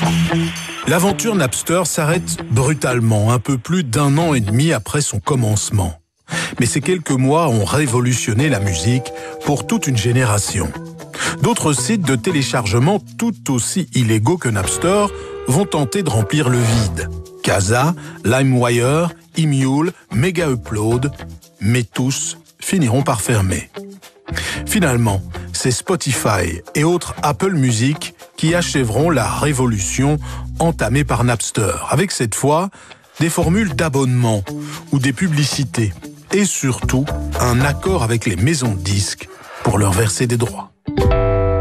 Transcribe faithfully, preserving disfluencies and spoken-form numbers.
L'aventure Napster s'arrête brutalement, un peu plus d'un an et demi après son commencement. Mais ces quelques mois ont révolutionné la musique pour toute une génération. D'autres sites de téléchargement tout aussi illégaux que Napster vont tenter de remplir le vide. Kazaa, LimeWire, Emule, Mega Upload, mais tous finiront par fermer. Finalement, c'est Spotify et autres Apple Music qui achèveront la révolution entamée par Napster, avec cette fois des formules d'abonnement ou des publicités, et surtout un accord avec les maisons de disques pour leur verser des droits.